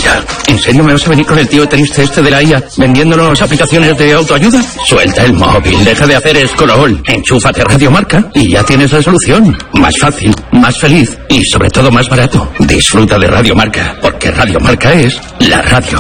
ella. ¿En serio me vas a venir con el tío triste este de la IA vendiéndonos aplicaciones de autoayuda? Suelta el móvil, deja de hacer scroll, enchúfate Radio Marca y ya tienes la solución. Más fácil, más feliz y sobre todo más barato. Disfruta de Radio Marca, porque Radio Marca es la radio.